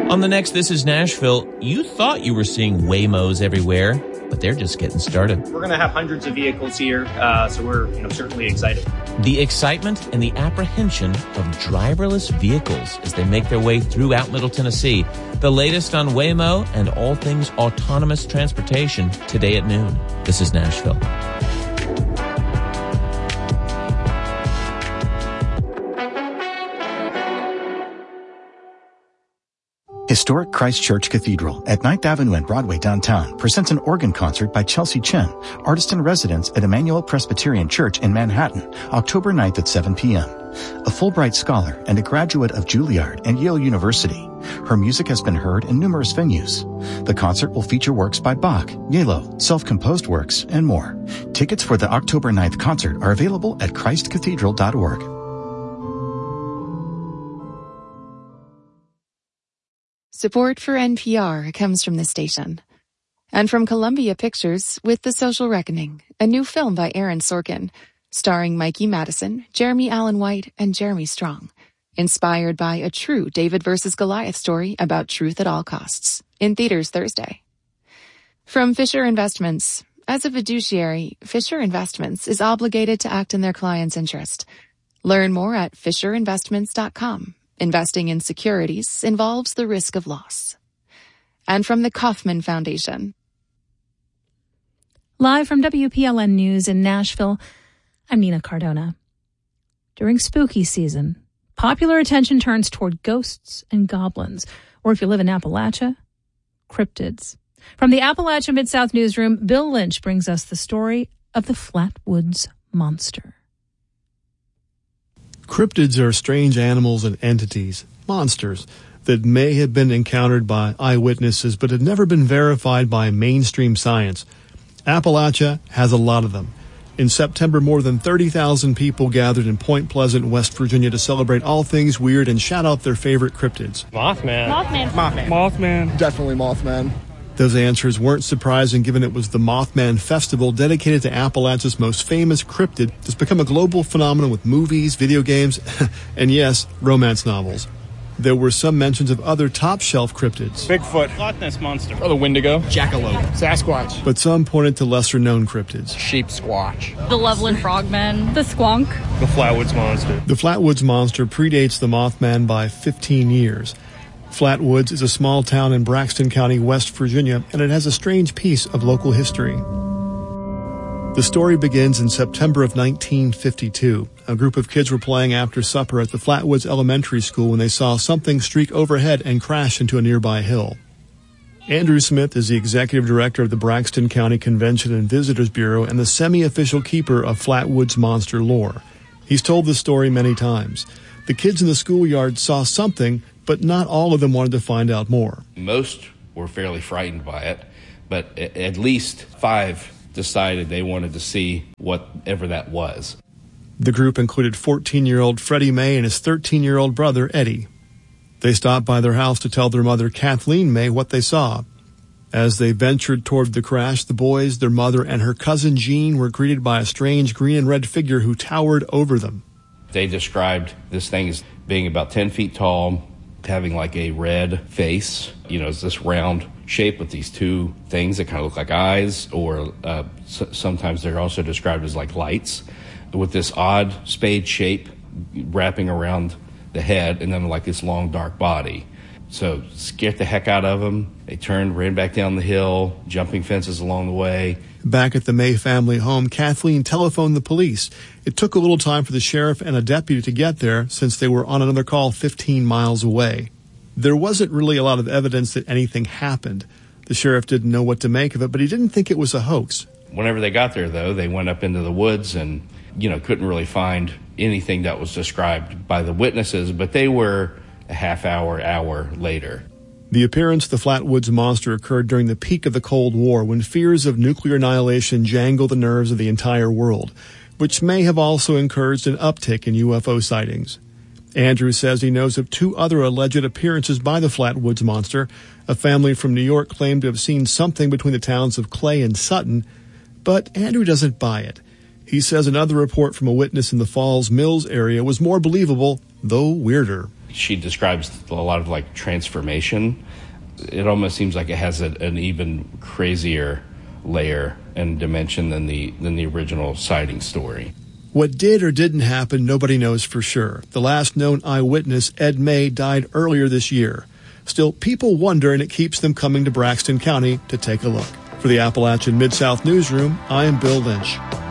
On the next This Is Nashville, you thought you were seeing Waymos everywhere, but they're just getting started. We're going to have hundreds of vehicles here, so we're certainly excited. The excitement and the apprehension of driverless vehicles as they make their way throughout Middle Tennessee. The latest on Waymo and all things autonomous transportation today at noon. This is Nashville. Historic Christ Church Cathedral at 9th Avenue and Broadway downtown presents an organ concert by Chelsea Chen, artist-in-residence at Emmanuel Presbyterian Church in Manhattan, October 9th at 7 p.m. A Fulbright scholar and a graduate of Juilliard and Yale University, her music has been heard in numerous venues. The concert will feature works by Bach, Yelo, self-composed works, and more. Tickets for the October 9th concert are available at christcathedral.org. Support for NPR comes from this station. And from Columbia Pictures with The Social Reckoning, a new film by Aaron Sorkin, starring Mikey Madison, Jeremy Allen White, and Jeremy Strong. Inspired by a true David versus Goliath story about truth at all costs. In theaters Thursday. From Fisher Investments. As a fiduciary, Fisher Investments is obligated to act in their client's interest. Learn more at fisherinvestments.com. Investing in securities involves the risk of loss. And from the Kauffman Foundation. Live from WPLN News in Nashville, I'm Nina Cardona. During spooky season, popular attention turns toward ghosts and goblins, or if you live in Appalachia, cryptids. From the Appalachia Mid-South Newsroom, Bill Lynch brings us the story of the Flatwoods Monster. Cryptids are strange animals and entities, monsters, that may have been encountered by eyewitnesses but have never been verified by mainstream science. Appalachia has a lot of them. In September, more than 30,000 people gathered in Point Pleasant, West Virginia to celebrate all things weird and shout out their favorite cryptids. Mothman. Mothman. Mothman. Mothman. Definitely Mothman. Those answers weren't surprising given it was the Mothman Festival dedicated to Appalachia's most famous cryptid that's become a global phenomenon with movies, video games, and yes, romance novels. There were some mentions of other top-shelf cryptids. Bigfoot. Loch Ness Monster. Or the Wendigo. Jackalope. Sasquatch. But some pointed to lesser-known cryptids. Sheep Squatch. The Loveland Frogman. The Squonk. The Flatwoods Monster. The Flatwoods Monster predates the Mothman by 15 years. Flatwoods is a small town in Braxton County, West Virginia, and it has a strange piece of local history. The story begins in September of 1952. A group of kids were playing after supper at the Flatwoods Elementary School when they saw something streak overhead and crash into a nearby hill. Andrew Smith is the executive director of the Braxton County Convention and Visitors Bureau and the semi-official keeper of Flatwoods monster lore. He's told the story many times. The kids in the schoolyard saw something, but not all of them wanted to find out more. Most were fairly frightened by it, but at least 5 decided they wanted to see whatever that was. The group included 14-year-old Freddie May and his 13-year-old brother, Eddie. They stopped by their house to tell their mother, Kathleen May, what they saw. As they ventured toward the crash, the boys, their mother, and her cousin Jean were greeted by a strange green and red figure who towered over them. They described this thing as being about 10 feet tall, having like a red face. It's this round shape with these 2 things that kind of look like eyes, or sometimes they're also described as like lights, with this odd spade shape wrapping around the head, and then like this long dark body. So scared the heck out of them. They turned, ran back down the hill, jumping fences along the way. Back at the May family home, Kathleen telephoned the police. It took a little time for the sheriff and a deputy to get there since they were on another call 15 miles away. There wasn't really a lot of evidence that anything happened. The sheriff didn't know what to make of it, but he didn't think it was a hoax. Whenever they got there, though, they went up into the woods and, couldn't really find anything that was described by the witnesses, but they were a half hour later. The appearance of the Flatwoods Monster occurred during the peak of the Cold War, when fears of nuclear annihilation jangled the nerves of the entire world, which may have also encouraged an uptick in UFO sightings. Andrew says he knows of 2 other alleged appearances by the Flatwoods Monster. A family from New York claimed to have seen something between the towns of Clay and Sutton, but Andrew doesn't buy it. He says another report from a witness in the Falls Mills area was more believable, though weirder. She describes a lot of like transformation. It almost seems like it has an even crazier layer and dimension than the original sighting story. What did or didn't happen, nobody knows for sure. The last known eyewitness, Ed May, died earlier this year. Still, people wonder, and it keeps them coming to Braxton County to take a look. For the Appalachian Mid-South Newsroom, I am Bill Lynch.